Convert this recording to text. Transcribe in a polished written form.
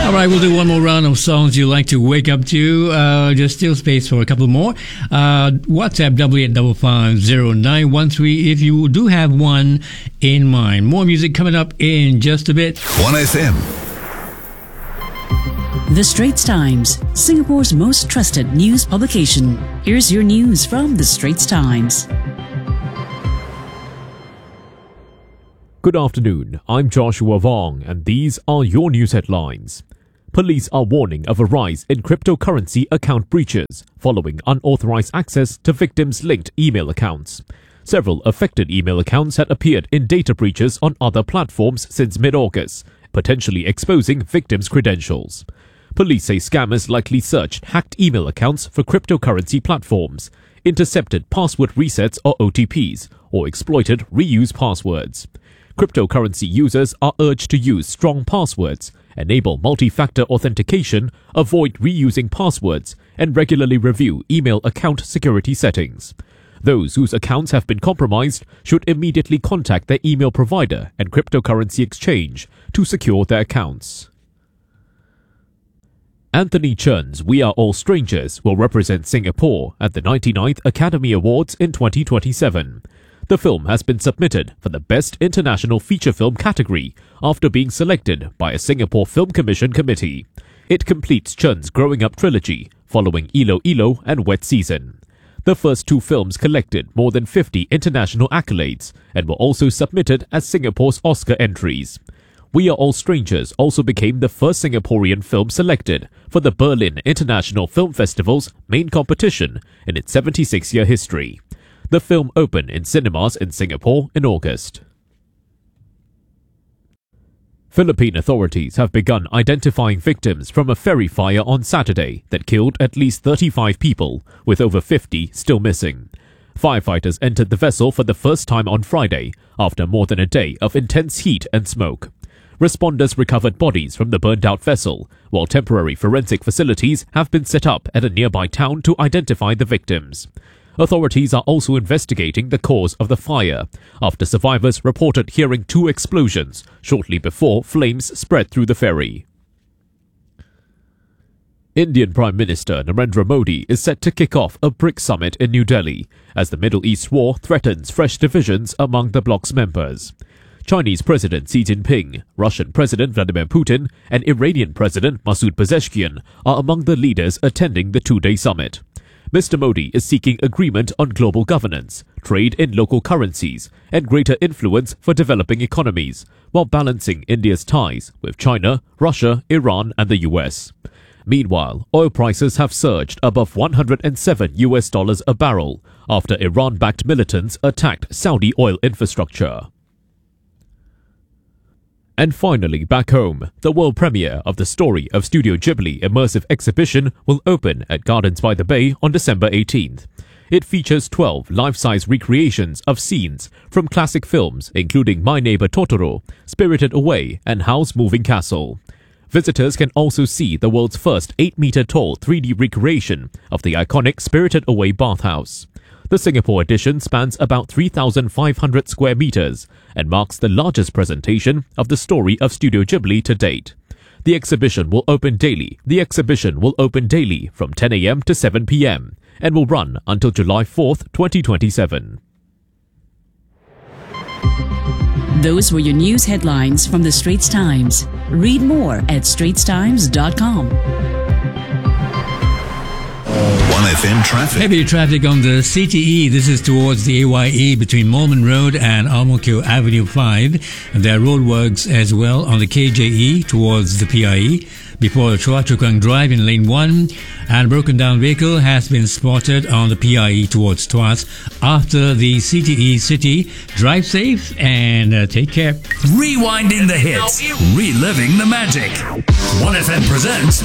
All right, we'll do one more round of songs you like to wake up to. There's still space for a couple more. WhatsApp 88550913 if you do have one in mind. More music coming up in just a bit. 1FM. The Straits Times, Singapore's most trusted news publication. Here's your news from The Straits Times. Good afternoon, I'm Joshua Vong, and these are your news headlines. Police are warning of a rise in cryptocurrency account breaches following unauthorized access to victims' linked email accounts. Several affected email accounts had appeared in data breaches on other platforms since mid-August, potentially exposing victims' credentials. Police say scammers likely searched hacked email accounts for cryptocurrency platforms, intercepted password resets or OTPs, or exploited reused passwords. Cryptocurrency users are urged to use strong passwords, enable multi-factor authentication, avoid reusing passwords, and regularly review email account security settings. Those whose accounts have been compromised should immediately contact their email provider and cryptocurrency exchange to secure their accounts. Anthony Chen's We Are All Strangers will represent Singapore at the 99th Academy Awards in 2027. The film has been submitted for the Best International Feature Film category after being selected by a Singapore Film Commission committee. It completes Chen's Growing Up trilogy, following Ilo Ilo and Wet Season. The first two films collected more than 50 international accolades and were also submitted as Singapore's Oscar entries. We Are All Strangers also became the first Singaporean film selected for the Berlin International Film Festival's main competition in its 76-year history. The film opened in cinemas in Singapore in August. Philippine authorities have begun identifying victims from a ferry fire on Saturday that killed at least 35 people, with over 50 still missing. Firefighters entered the vessel for the first time on Friday, after more than a day of intense heat and smoke. Responders recovered bodies from the burned-out vessel, while temporary forensic facilities have been set up at a nearby town to identify the victims. Authorities are also investigating the cause of the fire, after survivors reported hearing two explosions shortly before flames spread through the ferry. Indian Prime Minister Narendra Modi is set to kick off a BRICS summit in New Delhi, as the Middle East war threatens fresh divisions among the bloc's members. Chinese President Xi Jinping, Russian President Vladimir Putin, and Iranian President Masoud Pezeshkian are among the leaders attending the two-day summit. Mr. Modi is seeking agreement on global governance, trade in local currencies, and greater influence for developing economies, while balancing India's ties with China, Russia, Iran, and the US. Meanwhile, oil prices have surged above $107 a barrel after Iran-backed militants attacked Saudi oil infrastructure. And finally, back home, the world premiere of the Story of Studio Ghibli immersive exhibition will open at Gardens by the Bay on December 18th. It features 12 life-size recreations of scenes from classic films including My Neighbor Totoro, Spirited Away, and Howl's Moving Castle. Visitors can also see the world's first 8-meter-tall 3D recreation of the iconic Spirited Away bathhouse. The Singapore edition spans about 3,500 square meters and marks the largest presentation of the Story of Studio Ghibli to date. The exhibition will open daily from 10 a.m. to 7 p.m. and will run until July 4th, 2027. Those were your news headlines from The Straits Times. Read more at straitstimes.com. 1FM traffic. Heavy traffic on the CTE. This is towards the AYE between Mormon Road and Ang Mo Kio Avenue 5. There are roadworks as well on the KJE towards the PIE before Chua Chu Kang Drive in lane 1. And a broken down vehicle has been spotted on the PIE towards Tuas after the CTE City. Drive safe and take care. Rewinding the hits, reliving the magic. 1FM presents